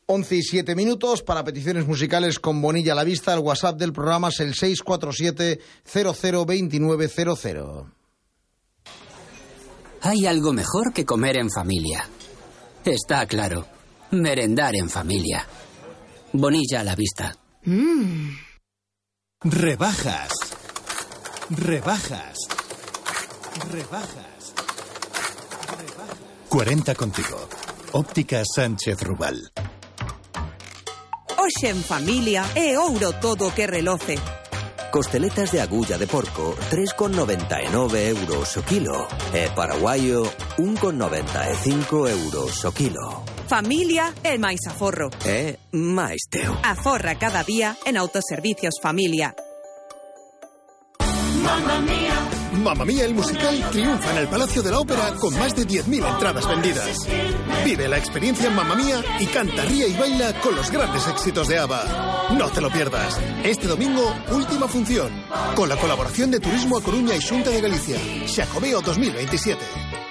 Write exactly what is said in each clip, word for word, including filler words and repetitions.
once y siete minutos. Para peticiones musicales con Bonilla a la vista, el WhatsApp del programa es el seis cuatro siete cero cero dos nueve cero cero. Hay algo mejor que comer en familia. Está claro. Merendar en familia. Bonilla a la vista. Mm. Rebajas. Rebajas. Rebajas. Rebajas. cuarenta contigo. Óptica Sánchez Rubal. Hoxe en familia é ouro todo que reloce. Costeletas de agulla de porco, tres con noventa e nove euros o kilo. E paraguaio, un con noventa e cinco euros o kilo. Familia é máis aforro. É máis teu. Aforra cada día en Autoservicios Familia. Mamma Mía. Mamma Mía, el musical, triunfa en el Palacio de la Ópera con más de diez mil entradas vendidas. Vive la experiencia en Mamma Mía y canta, ríe y baila con los grandes éxitos de ABBA. No te lo pierdas. Este domingo, última función, con la colaboración de Turismo a Coruña y Xunta de Galicia. Xacobeo dos mil veintisiete.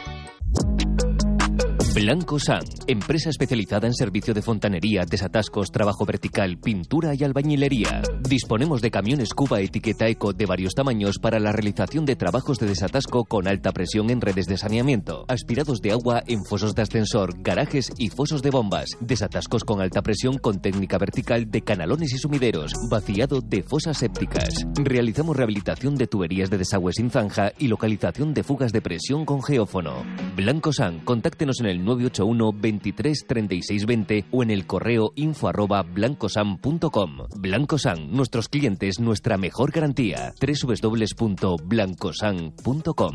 Blanco San, empresa especializada en servicio de fontanería, desatascos, trabajo vertical, pintura y albañilería. Disponemos de camiones Cuba etiqueta Eco de varios tamaños para la realización de trabajos de desatasco con alta presión en redes de saneamiento, aspirados de agua en fosos de ascensor, garajes y fosos de bombas, desatascos con alta presión con técnica vertical de canalones y sumideros, vaciado de fosas sépticas. Realizamos rehabilitación de tuberías de desagüe sin zanja y localización de fugas de presión con geófono. Blanco San, contáctenos en el nueve ocho uno, veintitrés, treinta y seis veinte o en el correo info arroba blancosan punto com. Blancosan, nuestros clientes, nuestra mejor garantía. doble u doble u doble u punto blancosan punto com.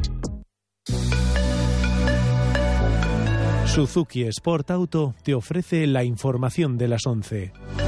Suzuki Sport Auto te ofrece la información de las once.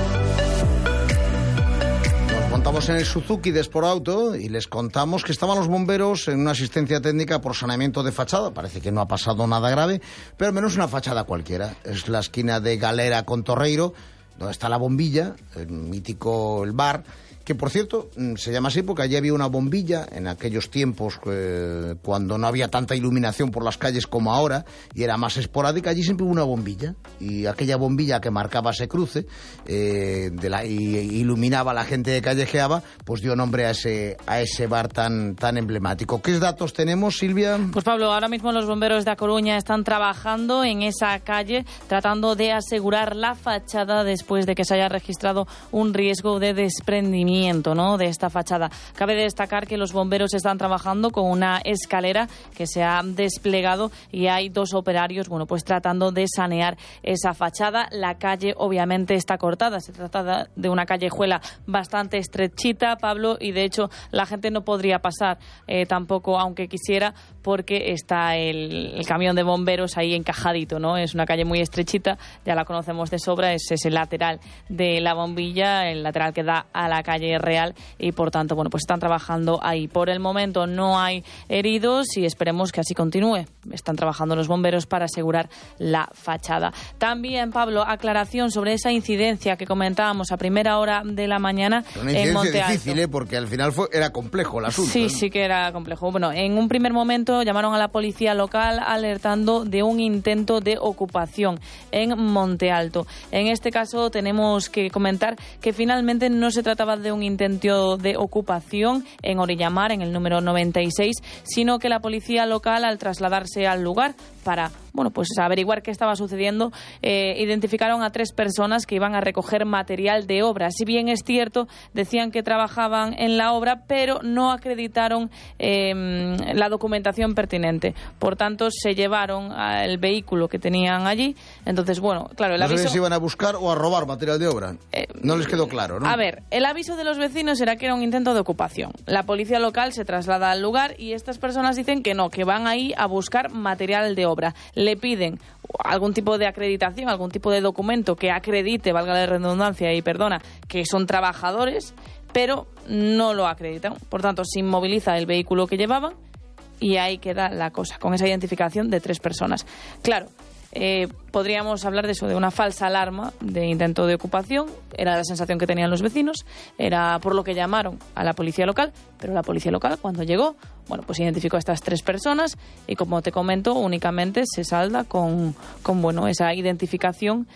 Montamos en el Suzuki de Sport Auto y les contamos que estaban los bomberos en una asistencia técnica por saneamiento de fachada. Parece que no ha pasado nada grave, pero al menos una fachada cualquiera. Es la esquina de Galera con Torreiro, donde está la bombilla, el mítico el bar, que por cierto se llama así porque allí había una bombilla en aquellos tiempos eh, cuando no había tanta iluminación por las calles como ahora y era más esporádica. Allí siempre hubo una bombilla y aquella bombilla que marcaba ese cruce eh, de la, y, y iluminaba a la gente que callejeaba, pues dio nombre a ese a ese bar tan tan emblemático. ¿Qué datos tenemos, Silvia? Pues Pablo, ahora mismo los bomberos de A Coruña están trabajando en esa calle tratando de asegurar la fachada después de que se haya registrado un riesgo de desprendimiento, ¿no?, de esta fachada. Cabe destacar que los bomberos están trabajando con una escalera que se ha desplegado y hay dos operarios, bueno, pues tratando de sanear esa fachada. La calle obviamente está cortada, se trata de una callejuela bastante estrechita, Pablo, y de hecho la gente no podría pasar eh, tampoco aunque quisiera, porque está el, el camión de bomberos ahí encajadito, ¿no? Es una calle muy estrechita, ya la conocemos de sobra, es ese lateral de la bombilla, el lateral que da a la calle Real, y por tanto, bueno, pues están trabajando ahí. Por el momento no hay heridos y esperemos que así continúe. Están trabajando los bomberos para asegurar la fachada. También, Pablo, aclaración sobre esa incidencia que comentábamos a primera hora de la mañana una en Monte incidencia Alto. difícil, ¿eh? Porque al final fue, era complejo el asunto. Sí, ¿eh? sí que era complejo. Bueno, en un primer momento llamaron a la policía local alertando de un intento de ocupación en Monte Alto. En este caso tenemos que comentar que finalmente no se trataba de un intento de ocupación en Orillamar, en el número noventa y seis, sino que la policía local, al trasladarse al lugar para, bueno, pues averiguar qué estaba sucediendo, eh, identificaron a tres personas que iban a recoger material de obra. Si bien es cierto, decían que trabajaban en la obra, pero no acreditaron eh, la documentación pertinente. Por tanto, se llevaron el vehículo que tenían allí. Entonces, bueno, claro, el no aviso... sabían si iban a buscar o a robar material de obra. Eh, no les quedó claro, ¿no? A ver, el aviso de los vecinos era que era un intento de ocupación. La policía local se traslada al lugar y estas personas dicen que no, que van ahí a buscar material de obra. Le piden algún tipo de acreditación, algún tipo de documento que acredite, valga la redundancia y perdona, que son trabajadores, pero no lo acreditan. Por tanto, se inmoviliza el vehículo que llevaban y ahí queda la cosa, con esa identificación de tres personas. Claro, Eh, podríamos hablar de eso, de una falsa alarma de intento de ocupación. Era la sensación que tenían los vecinos, era por lo que llamaron a la policía local, pero la policía local, cuando llegó, bueno, pues identificó a estas tres personas y, como te comento, únicamente se salda con, con bueno, esa identificación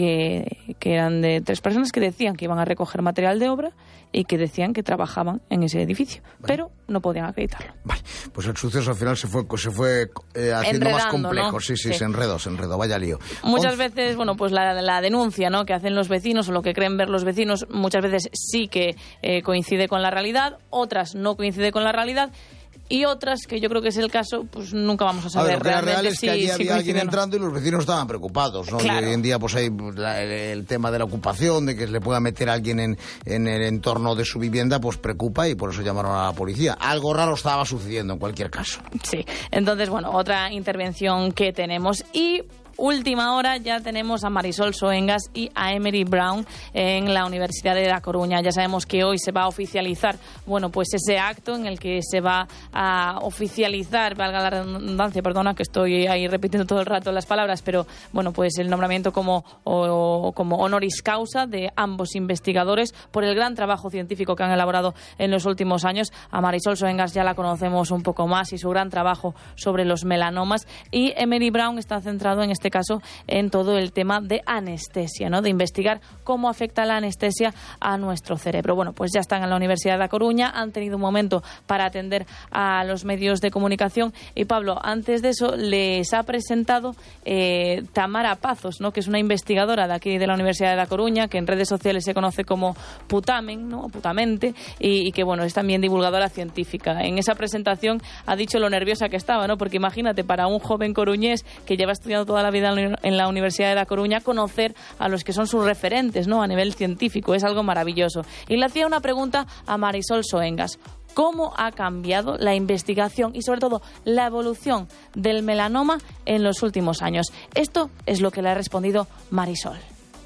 que, que eran de tres personas que decían que iban a recoger material de obra y que decían que trabajaban en ese edificio, vale. pero no podían acreditarlo. Vale, pues el suceso al final se fue se fue eh, haciendo Enredando, más complejo, ¿no? sí, sí, sí, se enredó, se enredó, vaya lío. Muchas Once... veces, bueno, pues la, la denuncia, ¿no?, que hacen los vecinos o lo que creen ver los vecinos, muchas veces sí que eh, coincide con la realidad, otras no coincide con la realidad. Y otras, que yo creo que es el caso, pues nunca vamos a saber a ver, lo que realmente era real es si, que allí si había alguien no. entrando y los vecinos estaban preocupados, ¿no? Claro. Y hoy en día pues hay la, el, el tema de la ocupación, de que se le pueda meter a alguien en, en el entorno de su vivienda, pues preocupa y por eso llamaron a la policía. Algo raro estaba sucediendo en cualquier caso. Sí, entonces, bueno, otra intervención que tenemos. Y última hora ya tenemos a Marisol Soengas y a Emery Brown en la Universidad de La Coruña. Ya sabemos que hoy se va a oficializar, bueno, pues ese acto en el que se va a oficializar, valga la redundancia, perdona que estoy ahí repitiendo todo el rato las palabras, pero bueno, pues el nombramiento como, o, como honoris causa de ambos investigadores por el gran trabajo científico que han elaborado en los últimos años. A Marisol Soengas ya la conocemos un poco más y su gran trabajo sobre los melanomas, y Emery Brown está centrado en este caso en todo el tema de anestesia, ¿no?, de investigar cómo afecta la anestesia a nuestro cerebro. Bueno, pues ya están en la Universidad de La Coruña, han tenido un momento para atender a los medios de comunicación y, Pablo, antes de eso les ha presentado eh, Tamara Pazos, ¿no?, que es una investigadora de aquí de la Universidad de La Coruña, que en redes sociales se conoce como Putamen, ¿no?, Putamente, y, y que, bueno, es también divulgadora científica. En esa presentación ha dicho lo nerviosa que estaba, ¿no?, porque imagínate, para un joven coruñés que lleva estudiando toda la vida en la Universidad de La Coruña, conocer a los que son sus referentes, ¿no?, a nivel científico, es algo maravilloso. Y le hacía una pregunta a Marisol Soengas: ¿cómo ha cambiado la investigación y, sobre todo, la evolución del melanoma en los últimos años? Esto es lo que le ha respondido Marisol.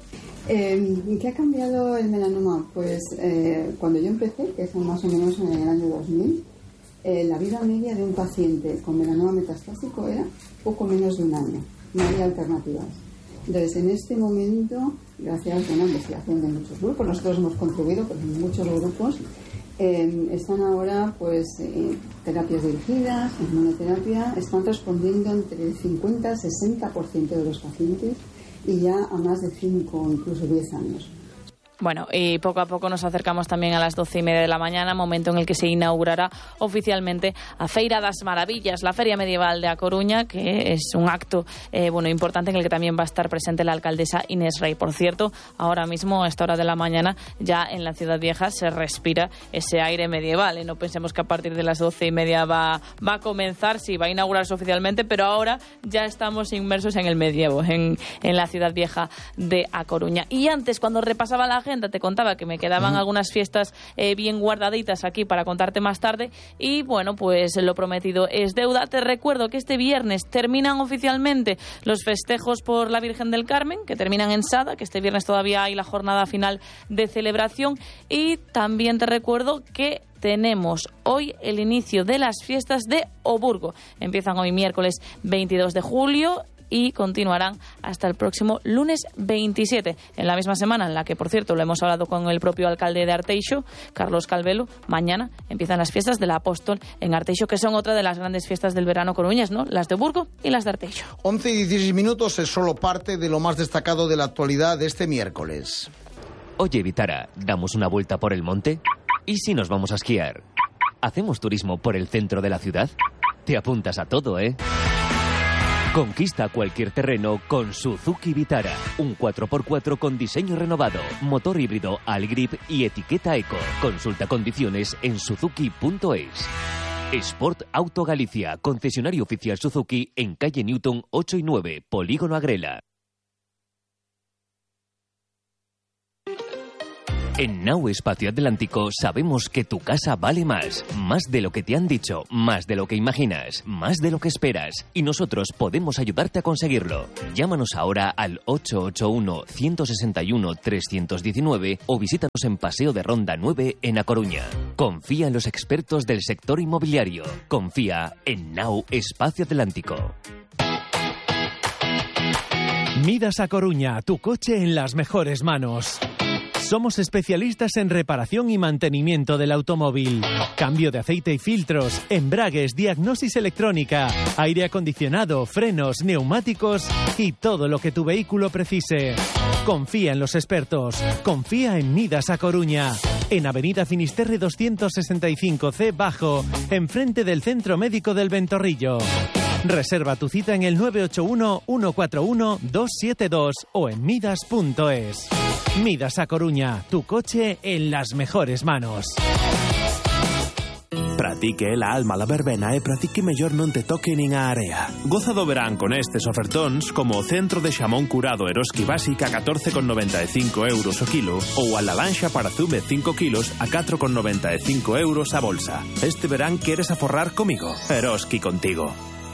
Eh, ¿Qué ha cambiado el melanoma? Pues eh, cuando yo empecé, que fue más o menos en el año dos mil, eh, la vida media de un paciente con melanoma metastásico era poco menos de un año. No había alternativas. Entonces, en este momento, gracias a una investigación de muchos grupos, nosotros hemos contribuido, pues en muchos grupos, eh, están ahora pues eh, terapias dirigidas, inmunoterapia, están respondiendo entre el cincuenta y sesenta por ciento de los pacientes, y ya a más de cinco o incluso diez años. Bueno, y poco a poco nos acercamos también a las doce y media de la mañana, momento en el que se inaugurará oficialmente a Feira das Maravillas, la Feria Medieval de A Coruña, que es un acto eh, bueno importante en el que también va a estar presente la alcaldesa Inés Rey. Por cierto, ahora mismo, a esta hora de la mañana, ya en la Ciudad Vieja se respira ese aire medieval. ¿eh? No pensemos que a partir de las doce y media va, va a comenzar, sí, va a inaugurarse oficialmente, pero ahora ya estamos inmersos en el medievo, en, en la Ciudad Vieja de A Coruña. Y antes, cuando repasaba la agenda, te contaba que me quedaban uh-huh. algunas fiestas eh, bien guardaditas aquí para contarte más tarde, y bueno, pues lo prometido es deuda. Te recuerdo que este viernes terminan oficialmente los festejos por la Virgen del Carmen, que terminan en Sada, que este viernes todavía hay la jornada final de celebración, y también te recuerdo que tenemos hoy el inicio de las fiestas de Oburgo. Empiezan hoy miércoles veintidós de julio y continuarán hasta el próximo lunes veintisiete, en la misma semana en la que, por cierto, lo hemos hablado con el propio alcalde de Arteixo, Carlos Calvelo. Mañana empiezan las fiestas del Apóstol en Arteixo, que son otra de las grandes fiestas del verano coruñés, ¿no?, las de Burgo y las de Arteixo. once y dieciséis minutos es solo parte de lo más destacado de la actualidad de este miércoles. Oye, Vitara, ¿damos una vuelta por el monte? ¿Y si nos vamos a esquiar? ¿Hacemos turismo por el centro de la ciudad? Te apuntas a todo, ¿eh? Conquista cualquier terreno con Suzuki Vitara. Un cuatro por cuatro con diseño renovado, motor híbrido Algrip y etiqueta Eco. Consulta condiciones en suzuki punto es. Sport Auto Galicia, concesionario oficial Suzuki en calle Newton ocho y nueve, Polígono Agrela. En Nau Espacio Atlántico sabemos que tu casa vale más, más de lo que te han dicho, más de lo que imaginas, más de lo que esperas, y nosotros podemos ayudarte a conseguirlo. Llámanos ahora al ocho ocho uno, uno seis uno, tres uno nueve o visítanos en Paseo de Ronda nueve en A Coruña. Confía en los expertos del sector inmobiliario. Confía en Nau Espacio Atlántico. Midas a Coruña, tu coche en las mejores manos. Somos especialistas en reparación y mantenimiento del automóvil. Cambio de aceite y filtros, embragues, diagnosis electrónica, aire acondicionado, frenos, neumáticos y todo lo que tu vehículo precise. Confía en los expertos. Confía en Midas a Coruña. En Avenida Finisterre doscientos sesenta y cinco C Bajo, enfrente del Centro Médico del Ventorrillo. Reserva tu cita en el nueve ocho uno, uno cuatro uno, dos siete dos o en midas punto es. Midas a Coruña, tu coche en las mejores manos. Pratique la alma la verbena e pratique mellor non te toque nin a area. Goza do verán con estes ofertóns como o centro de xamón curado Eroski Básica a catorce con noventa e cinco euros o kilo ou a la lanxa para zume cinco kilos a catro con noventa e cinco euros a bolsa. Este verán queres aforrar comigo? Eroski contigo.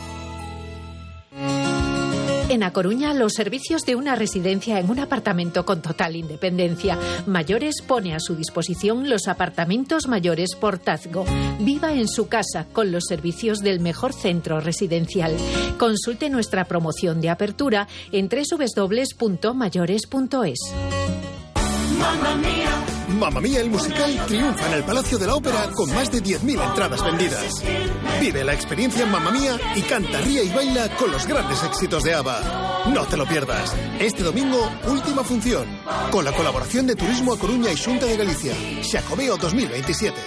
En A Coruña, los servicios de una residencia en un apartamento con total independencia. Mayores pone a su disposición los apartamentos mayores Portazgo. Viva en su casa con los servicios del mejor centro residencial. Consulte nuestra promoción de apertura en doble u doble u doble u punto mayores punto es. Mamma Mía. Mamma Mía, el musical, triunfa en el Palacio de la Ópera con más de diez mil entradas vendidas. Vive la experiencia en Mamma Mía y canta, ríe y baila con los grandes éxitos de ABBA. No te lo pierdas. Este domingo, última función, con la colaboración de Turismo a Coruña y Xunta de Galicia. Xacobeo dos mil veintisiete.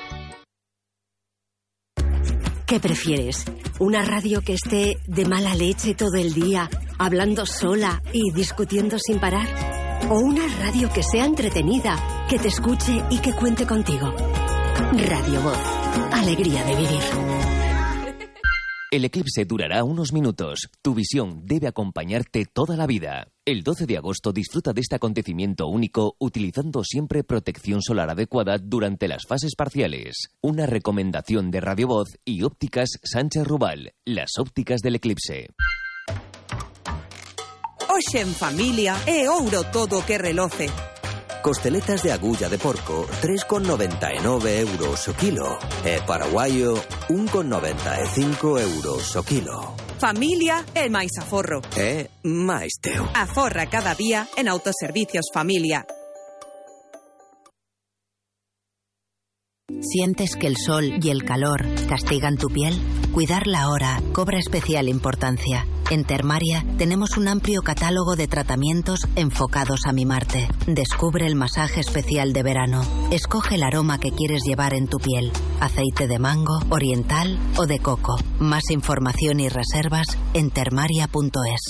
¿Qué prefieres? ¿Una radio que esté de mala leche todo el día, hablando sola y discutiendo sin parar? ¿O una radio que sea entretenida, que te escuche y que cuente contigo? Radio Voz. Alegría de vivir. El eclipse durará unos minutos. Tu visión debe acompañarte toda la vida. El doce de agosto disfruta de este acontecimiento único utilizando siempre protección solar adecuada durante las fases parciales. Una recomendación de Radio Voz y Ópticas Sánchez Rubal, las ópticas del eclipse. Hoxe en familia é ouro todo o que reloce. Costeletas de agulla de porco, tres con noventa e nove euros o kilo. E paraguayo, un con noventa e cinco euros o kilo. Familia é máis aforro. É máis teu. Aforra cada día en Autoservicios Familia. ¿Sientes que el sol y el calor castigan tu piel? Cuidarla ahora cobra especial importancia. En Termaria tenemos un amplio catálogo de tratamientos enfocados a mimarte. Descubre el masaje especial de verano. Escoge el aroma que quieres llevar en tu piel. Aceite de mango, oriental o de coco. Más información y reservas en termaria punto es.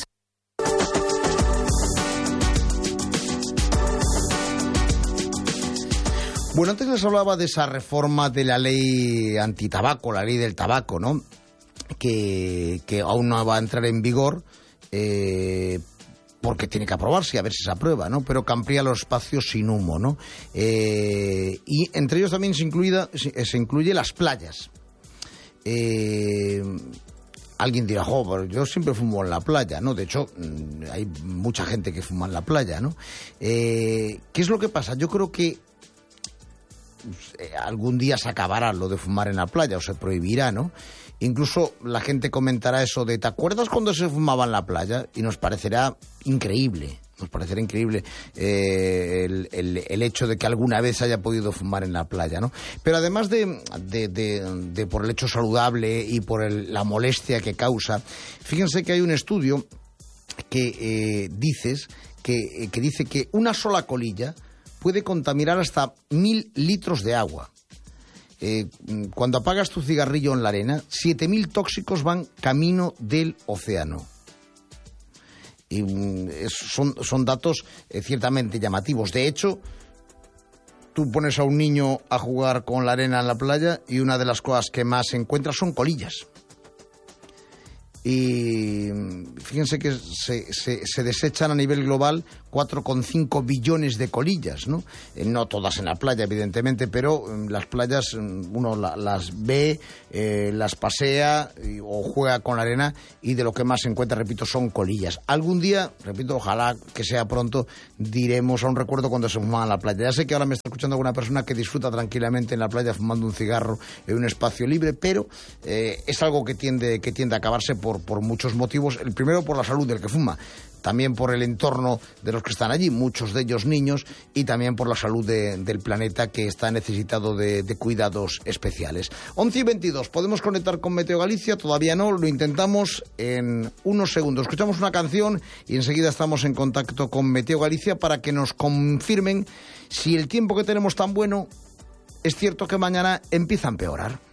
Bueno, antes les hablaba de esa reforma de la ley antitabaco, la ley del tabaco, ¿no? Que, que aún no va a entrar en vigor eh, porque tiene que aprobarse, a ver si se aprueba, ¿no? Pero que amplía los espacios sin humo, ¿no? Eh, y entre ellos también se, incluida, se, se incluye las playas. Eh, alguien dirá, jo, pero yo siempre fumo en la playa, ¿no? De hecho, hay mucha gente que fuma en la playa, ¿no? Eh, ¿Qué es lo que pasa? Yo creo que algún día se acabará lo de fumar en la playa o se prohibirá, ¿no? Incluso la gente comentará eso de ¿te acuerdas cuando se fumaba en la playa? Y nos parecerá increíble, nos parecerá increíble eh, el, el, el hecho de que alguna vez haya podido fumar en la playa, ¿no? Pero además de, de, de, de por el hecho saludable y por el, la molestia que causa, fíjense que hay un estudio que, eh, dices, que, que dice que una sola colilla puede contaminar hasta mil litros de agua. Eh, cuando apagas tu cigarrillo en la arena, siete mil tóxicos van camino del océano. Y mm, son, son datos eh, ciertamente llamativos. De hecho, tú pones a un niño a jugar con la arena en la playa y una de las cosas que más encuentras son colillas. Y fíjense que se, se, se desechan a nivel global cuatro coma cinco billones de colillas, ¿no? Eh, no todas en la playa, evidentemente, pero eh, las playas uno la, las ve, eh, las pasea y, o juega con la arena y de lo que más se encuentra, repito, son colillas. Algún día, repito, ojalá que sea pronto, diremos a un recuerdo cuando se fumaba en la playa. Ya sé que ahora me está escuchando alguna persona que disfruta tranquilamente en la playa fumando un cigarro en un espacio libre, pero eh, es algo que tiende, que tiende a acabarse por por muchos motivos. El primero, por la salud del que fuma, también por el entorno de los que están allí, muchos de ellos niños, y también por la salud de, del planeta, que está necesitado de, de cuidados especiales. once y veintidós, podemos conectar con Meteo Galicia, todavía no, lo intentamos en unos segundos. Escuchamos una canción y enseguida estamos en contacto con Meteo Galicia para que nos confirmen si el tiempo que tenemos tan bueno es cierto que mañana empieza a empeorar.